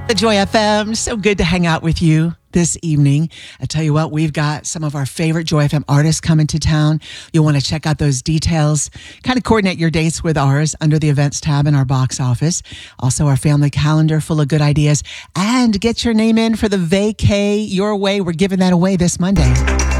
The Joy FM. So good to hang out with you this evening. I tell you what, we've got some of our favorite Joy FM artists coming to town. You'll want to check out those details, kind of coordinate your dates with ours under the events tab in our box office. Also, our family calendar full of good ideas, and get your name in for the vacay your way. We're giving that away this Monday.